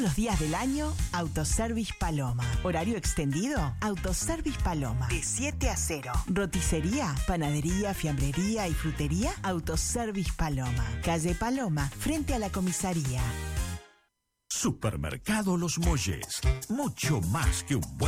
los días del año, Autoservice Paloma. Horario extendido, Autoservice Paloma. De 7 a 0. Roticería, panadería, fiambrería y frutería, Autoservice Paloma. Calle Paloma, frente a la comisaría. Supermercado Los Molles. Mucho más que un buen